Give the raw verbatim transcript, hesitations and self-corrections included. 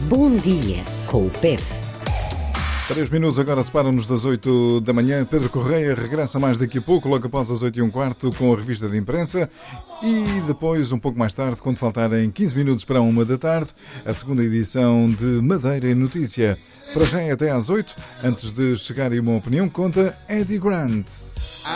Bom Dia com o P E P. Três minutos agora separam-nos das oito da manhã. Pedro Correia regressa mais daqui a pouco, logo após as oito e um quarto, com a revista de imprensa. E depois, um pouco mais tarde, quando faltarem quinze minutos para uma da tarde, a segunda edição de Madeira em Notícia. Para já é até às oito. Antes de chegar a uma opinião, conta Eddie Grant.